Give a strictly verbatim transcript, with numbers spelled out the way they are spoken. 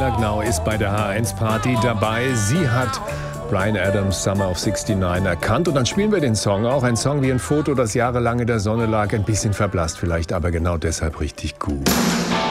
Kyla Gnou ist bei der H eins Party dabei. Sie hat Bryan Adams' Summer of sixty-nine erkannt. Und dann spielen wir den Song auch. Ein Song wie ein Foto, das jahrelang in der Sonne lag. Ein bisschen verblasst vielleicht, aber genau deshalb richtig gut.